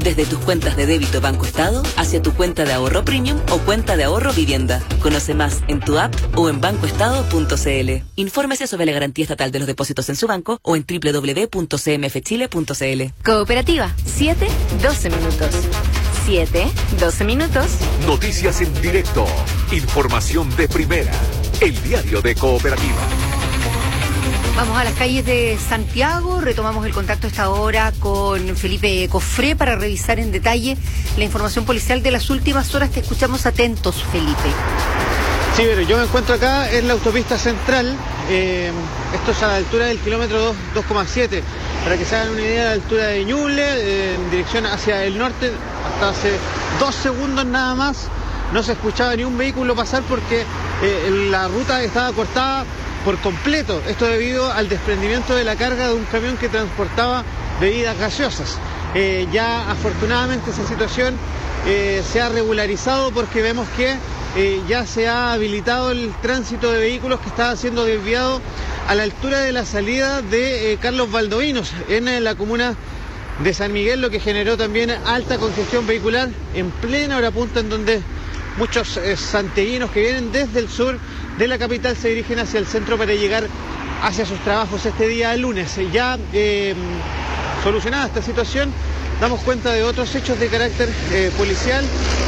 desde tus cuentas de débito Banco Estado hacia tu cuenta de ahorro premium o cuenta de ahorro vivienda. Conoce más en tu app o en bancoestado.cl. Infórmese sobre la garantía estatal de los depósitos en su banco o en www.cmfchile.cl. Cooperativa, 7-12 minutos. 7-12 minutos. Noticias en directo. Información de primera. El diario de Cooperativa. Vamos a las calles de Santiago, retomamos el contacto a esta hora con Felipe Cofré para revisar en detalle la información policial de las últimas horas. Te escuchamos atentos, Felipe. Sí, pero yo me encuentro acá en la autopista central, esto es a la altura del kilómetro 2,7, para que se hagan una idea de la altura de Ñuble, en dirección hacia el norte, hasta hace 2 segundos nada más, no se escuchaba ni un vehículo pasar porque la ruta estaba cortada por completo, esto debido al desprendimiento de la carga de un camión que transportaba bebidas gaseosas. Ya afortunadamente esa situación se ha regularizado porque vemos que ya se ha habilitado el tránsito de vehículos que estaba siendo desviado a la altura de la salida de Carlos Valdovinos en la comuna de San Miguel, lo que generó también alta congestión vehicular en plena hora punta, en donde muchos santiaguinos que vienen desde el sur de la capital se dirigen hacia el centro para llegar hacia sus trabajos este día lunes. Ya solucionada esta situación, damos cuenta de otros hechos de carácter policial.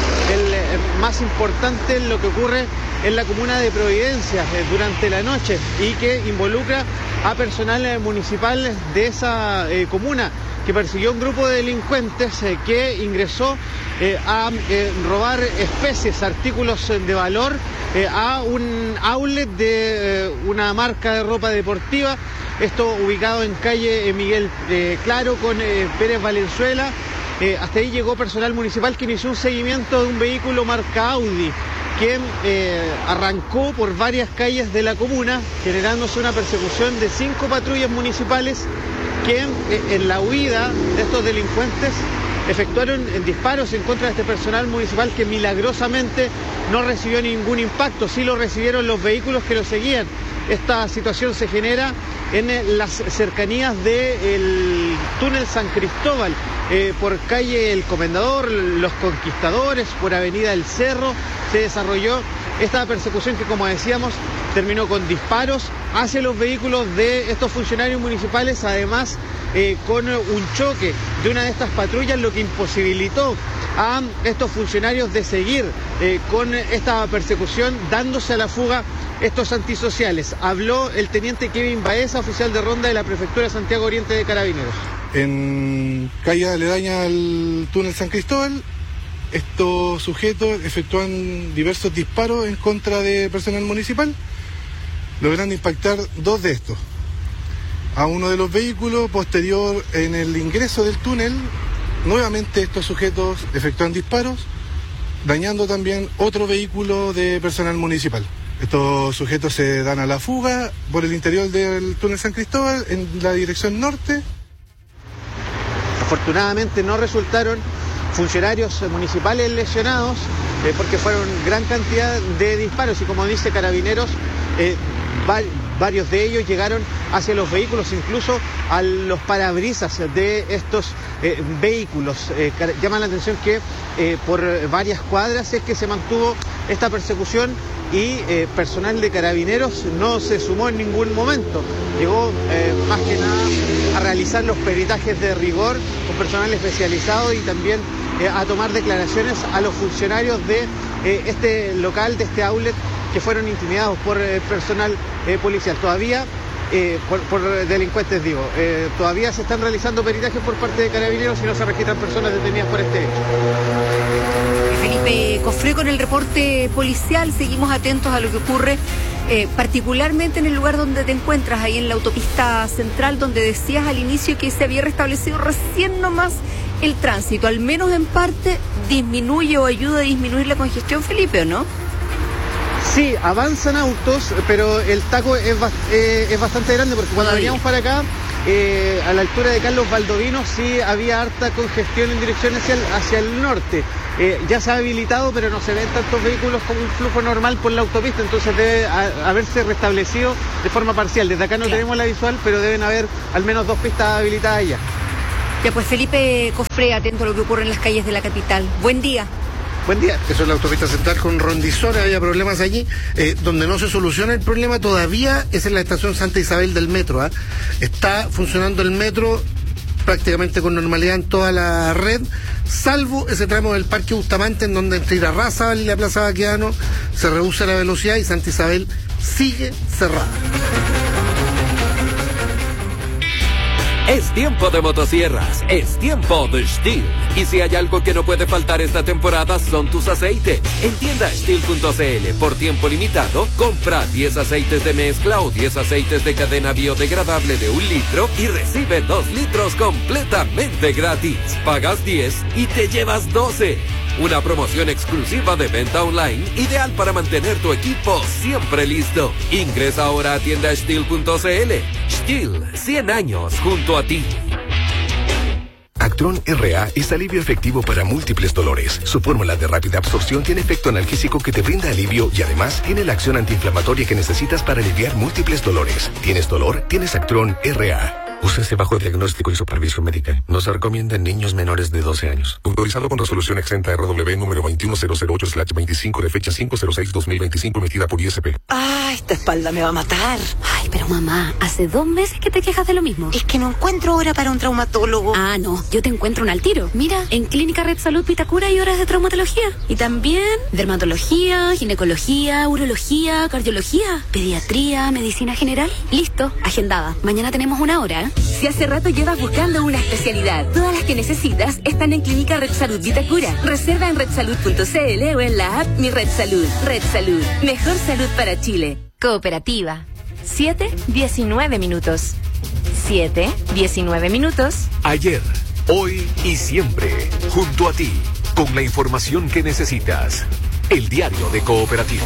El más importante, lo que ocurre en la comuna de Providencia durante la noche y que involucra a personal municipal de esa comuna, que persiguió un grupo de delincuentes que ingresó a robar especies, artículos de valor a un outlet de una marca de ropa deportiva, esto ubicado en calle Miguel Claro con Pérez Valenzuela. Hasta ahí llegó personal municipal que inició un seguimiento de un vehículo marca Audi que arrancó por varias calles de la comuna, generándose una persecución de 5 patrullas municipales que en la huida de estos delincuentes efectuaron disparos en contra de este personal municipal que milagrosamente no recibió ningún impacto, sí lo recibieron los vehículos que lo seguían. Esta situación se genera en las cercanías del túnel San Cristóbal, por calle El Comendador, Los Conquistadores, por avenida El Cerro, se desarrolló esta persecución que, como decíamos, terminó con disparos hacia los vehículos de estos funcionarios municipales, además con un choque de una de estas patrullas, lo que imposibilitó a estos funcionarios de seguir con esta persecución, dándose a la fuga estos antisociales. Habló el teniente Kevin Baeza, oficial de ronda de la Prefectura de Santiago Oriente de Carabineros. En calle aledaña al túnel San Cristóbal, estos sujetos efectúan diversos disparos en contra de personal municipal, logrando impactar 2 de estos. A uno de los vehículos, posterior en el ingreso del túnel, nuevamente estos sujetos efectúan disparos, dañando también otro vehículo de personal municipal. Estos sujetos se dan a la fuga por el interior del túnel San Cristóbal en la dirección norte. Afortunadamente no resultaron funcionarios municipales lesionados porque fueron gran cantidad de disparos y, como dice Carabineros, varios de ellos llegaron hacia los vehículos, incluso a los parabrisas de estos vehículos. Llama la atención que por varias cuadras es que se mantuvo esta persecución y personal de Carabineros no se sumó en ningún momento. Llegó más que nada a realizar los peritajes de rigor con personal especializado y también a tomar declaraciones a los funcionarios de este local, de este outlet, que fueron intimidados por personal policial. Todavía, por delincuentes digo, todavía se están realizando peritajes por parte de Carabineros y no se registran personas detenidas por este hecho. Felipe Cofré con el reporte policial. Seguimos atentos a lo que ocurre, particularmente en el lugar donde te encuentras, ahí en la autopista central, donde decías al inicio que se había restablecido recién nomás el tránsito. Al menos en parte disminuye o ayuda a disminuir la congestión, Felipe, ¿o no? Sí, avanzan autos, pero el taco es bastante grande, porque cuando veníamos para acá, a la altura de Carlos Valdovinos, sí había harta congestión en dirección hacia el norte. Ya se ha habilitado, pero no se ven tantos vehículos como un flujo normal por la autopista, entonces debe haberse restablecido de forma parcial. Desde acá no tenemos la visual, pero deben haber al menos 2 pistas habilitadas ya. Ya pues, Felipe Cofré, atento a lo que ocurre en las calles de la capital. Buen día. Buen día. Eso es la autopista central con Rondizora, había problemas allí. Donde no se soluciona el problema todavía es en la estación Santa Isabel del metro. Está funcionando el metro prácticamente con normalidad en toda la red, salvo ese tramo del Parque Bustamante, en donde entre Irarrázaval y la Plaza Baquedano se reduce la velocidad y Santa Isabel sigue cerrada. Es tiempo de motosierras, es tiempo de Stihl. Y si hay algo que no puede faltar esta temporada son tus aceites. En tienda Stihl.cl, por tiempo limitado, compra 10 aceites de mezcla o 10 aceites de cadena biodegradable de 1 litro y recibe 2 litros completamente gratis. Pagas 10 y te llevas 12. Una promoción exclusiva de venta online, ideal para mantener tu equipo siempre listo. Ingresa ahora a tienda Stihl.cl. Stihl, 100 años junto a ti. Actron RA es alivio efectivo para múltiples dolores. Su fórmula de rápida absorción tiene efecto analgésico que te brinda alivio y además tiene la acción antiinflamatoria que necesitas para aliviar múltiples dolores. ¿Tienes dolor? Tienes Actron RA. Úsese bajo diagnóstico y supervisión médica. No se recomienda en niños menores de 12 años. Autorizado con resolución exenta RW número 21008/25 de fecha 5/06/2025 emitida por ISP. ¡Ah, esta espalda me va a matar! Ay, pero mamá, hace 2 meses que te quejas de lo mismo. Es que no encuentro hora para un traumatólogo. Ah, no, yo te encuentro un al tiro. Mira, en Clínica Red Salud Vitacura hay horas de traumatología. Y también dermatología, ginecología, urología, cardiología, pediatría, medicina general. Listo, agendada. Mañana tenemos 1 hora, ¿eh? Si hace rato llevas buscando una especialidad, todas las que necesitas están en Clínica Red Salud Vitacura. Reserva en redsalud.cl o en la app Mi Red Salud. Red Salud, mejor salud para Chile. Cooperativa. 7:19 minutos. 7:19 minutos. Ayer, hoy y siempre, junto a ti, con la información que necesitas. El diario de Cooperativa.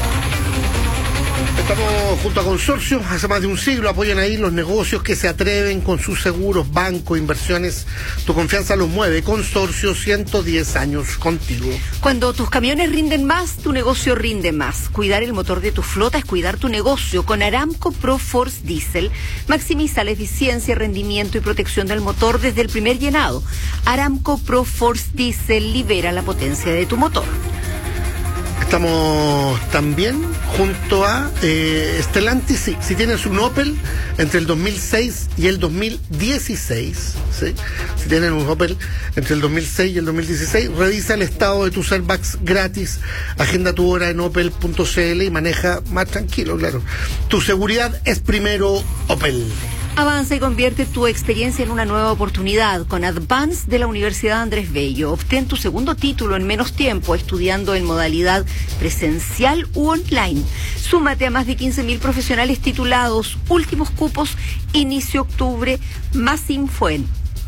Estamos junto a consorcios, hace más de un siglo apoyan ahí los negocios que se atreven con sus seguros, bancos, inversiones. Tu confianza los mueve. Consorcio, 110 años contigo. Cuando tus camiones rinden más, tu negocio rinde más. Cuidar el motor de tu flota es cuidar tu negocio. Con Aramco Pro Force Diesel, maximiza la eficiencia, rendimiento y protección del motor desde el primer llenado. Aramco Pro Force Diesel libera la potencia de tu motor. Estamos también junto a Stellantis. Si tienes un Opel entre el 2006 y el 2016, ¿sí? Si tienes un Opel entre el 2006 y el 2016, revisa el estado de tus airbags gratis, agenda tu hora en opel.cl y maneja más tranquilo, claro. Tu seguridad es primero, Opel. Avanza y convierte tu experiencia en una nueva oportunidad con Advance de la Universidad Andrés Bello. Obtén tu segundo título en menos tiempo estudiando en modalidad presencial u online. Súmate a más de 15.000 profesionales titulados. Últimos cupos, inicio octubre. Más info en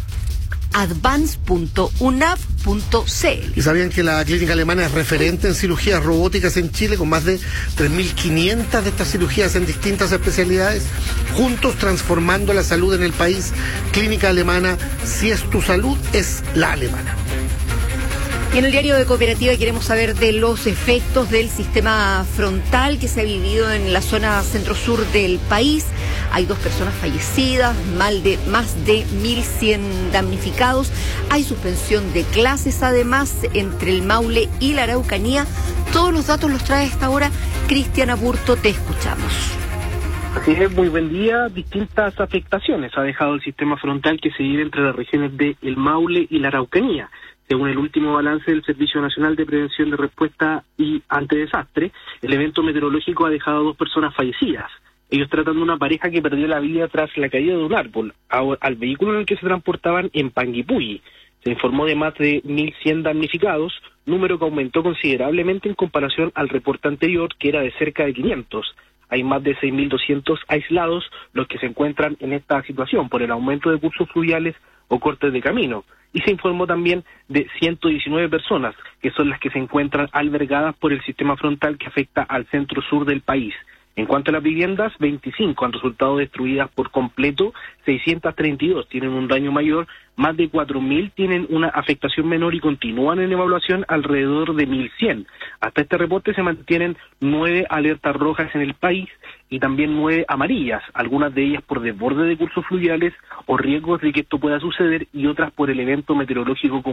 advance.unav.cl. ¿Y sabían que la clínica alemana es referente en cirugías robóticas en Chile, con más de 3.500 de estas cirugías en distintas especialidades? Juntos transformando la salud en el país. Clínica alemana, si es tu salud, es la alemana. Y en el diario de Cooperativa queremos saber de los efectos del sistema frontal que se ha vivido en la zona centro-sur del país. Hay 2 personas fallecidas, más de 1.100 damnificados. Hay suspensión de clases, además, entre el Maule y la Araucanía. Todos los datos los trae a esta hora Cristian Aburto. Te escuchamos. Así es, muy buen día. Distintas afectaciones ha dejado el sistema frontal que se vive entre las regiones de El Maule y la Araucanía. Según el último balance del Servicio Nacional de Prevención de Respuesta y ante Desastre, el evento meteorológico ha dejado a 2 personas fallecidas. Ellos tratan de una pareja que perdió la vida tras la caída de un árbol al vehículo en el que se transportaban en Panguipulli. Se informó de más de 1.100 damnificados, número que aumentó considerablemente en comparación al reporte anterior, que era de cerca de 500. Hay más de 6.200 aislados los que se encuentran en esta situación por el aumento de cursos fluviales o cortes de camino. Y se informó también de 119 personas, que son las que se encuentran albergadas por el sistema frontal que afecta al centro-sur del país. En cuanto a las viviendas, 25 han resultado destruidas por completo, 632 tienen un daño mayor, más de 4.000 tienen una afectación menor y continúan en evaluación alrededor de 1.100. Hasta este reporte se mantienen 9 alertas rojas en el país y también 9 amarillas, algunas de ellas por desborde de cursos fluviales o riesgos de que esto pueda suceder y otras por el evento meteorológico